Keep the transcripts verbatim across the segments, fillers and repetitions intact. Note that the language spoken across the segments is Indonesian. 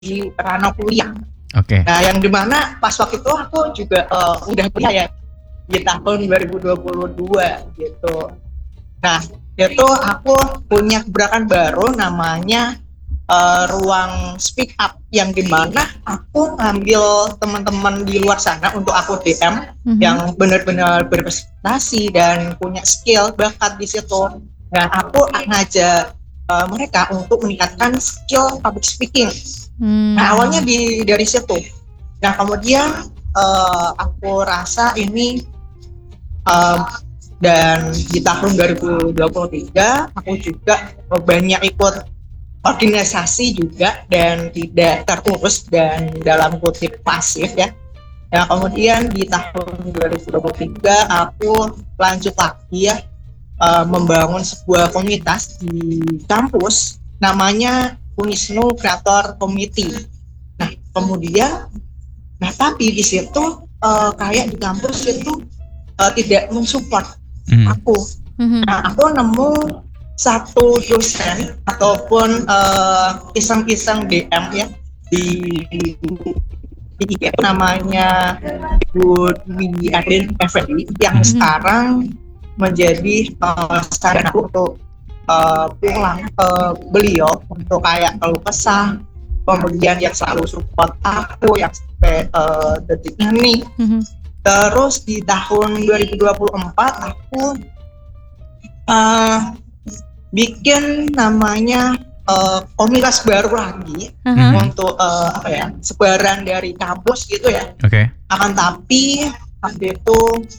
di ranah kuliah. Oke. Nah, yang dimana pas waktu itu aku juga uh, udah kuliah ya di tahun dua ribu dua puluh dua gitu. Nah, itu aku punya gebrakan baru namanya uh, ruang speak up, yang dimana aku ngambil teman-teman di luar sana untuk aku D M mm-hmm. yang benar-benar berprestasi dan punya skill bakat di situ. Dan aku ngajak uh, mereka untuk meningkatkan skill public speaking. Hmm. Nah, awalnya di dari situ. Nah, kemudian uh, aku rasa ini uh, dan di tahun dua ribu dua puluh tiga aku juga banyak ikut organisasi juga dan tidak terurus dan dalam kutip pasif ya. Nah, kemudian di tahun dua ribu dua puluh tiga aku lanjut lagi ya uh, membangun sebuah komunitas di kampus namanya Unisnu Creator Committee. Nah, kemudian nah tapi di situ uh, kayak di kampus itu uh, tidak mensupport mm. aku. Mm-hmm. Nah, aku nemu satu dosen ataupun uh, iseng-iseng D M ya di di I G namanya Bu Dwi Aden Effendi yang mm-hmm. sekarang menjadi uh, saran aku untuk uh, pulang ke beliau untuk kayak keluh kesah, kemudian yang selalu support aku yang sampai uh, detik ini. Mm-hmm. Terus di tahun dua ribu dua puluh empat aku uh, bikin namanya uh, komunitas baru lagi uh-huh. untuk uh, apa ya sebaran dari kampus gitu ya. Oke. Okay. Akan tapi waktu itu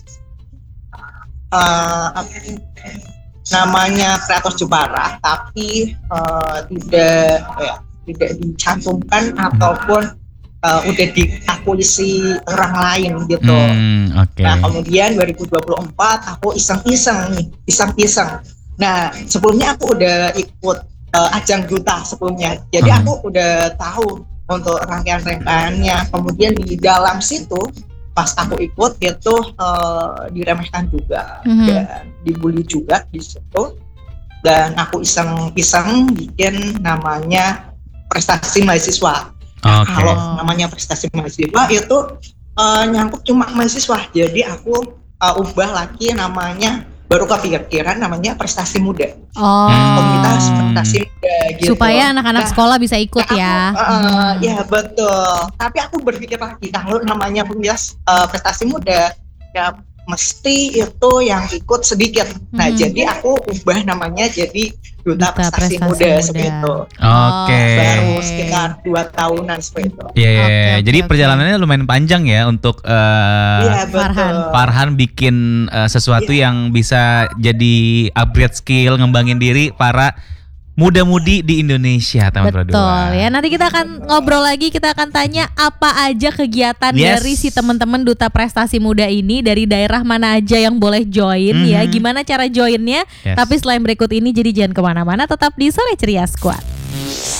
uh, namanya Kreator Jepara, tapi uh, tidak ya, tidak dicantumkan hmm. ataupun uh, udah diakuisisi orang lain gitu. Hmm, okay. Nah, kemudian dua ribu dua puluh empat aku iseng-iseng nih, iseng-iseng. Nah, sebelumnya aku udah ikut uh, ajang duta sebelumnya, jadi hmm. aku udah tahu untuk rangkaian-rangkaiannya. Kemudian di dalam situ pas aku ikut itu uh, diremehkan juga mm-hmm. dan dibully juga di situ, dan aku iseng-iseng bikin namanya prestasi mahasiswa. Nah, okay. Kalau namanya prestasi mahasiswa itu uh, nyangkut cuma mahasiswa, jadi aku uh, ubah lagi namanya, baru kepikiran namanya prestasi muda. Oh. Komunitas prestasi muda gitu. Supaya anak-anak nah, sekolah bisa ikut nah, ya. Aku, uh, hmm. Ya betul. Tapi aku berpikir lagi kalau namanya komunitas uh, prestasi muda ya mesti itu yang ikut sedikit. Nah, hmm. jadi aku ubah namanya jadi duta, duta prestasi, prestasi muda, muda seperti itu. Oke. Okay. Baru sekitar dua tahunan seperti itu. Iya, yeah, okay, okay, jadi okay. perjalanannya lumayan panjang ya untuk uh, yeah, Farhan. Farhan bikin uh, sesuatu yeah. yang bisa jadi upgrade skill, ngembangin diri para muda-mudi di Indonesia, teman-teman. Betul ya. Nanti kita akan ngobrol lagi, kita akan tanya apa aja kegiatan yes. dari si teman-teman Duta Prestasi Muda ini, dari daerah mana aja yang boleh join mm-hmm. ya. Gimana cara joinnya? Yes. Tapi selain berikut ini, jadi jangan kemana-mana, tetap di Sore Ceria Squad.